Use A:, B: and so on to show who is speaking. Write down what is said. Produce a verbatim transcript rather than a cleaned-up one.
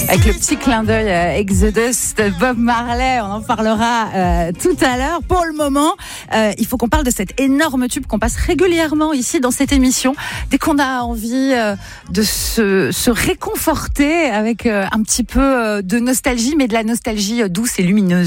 A: Avec le petit clin d'œil à Exodus de Bob Marley, on en parlera euh, tout à l'heure. Pour le moment, euh, il faut qu'on parle de cet énorme tube qu'on passe régulièrement ici dans cette émission. Dès qu'on a envie euh, de se, se réconforter avec euh, un petit peu euh, de nostalgie, mais de la nostalgie douce et lumineuse.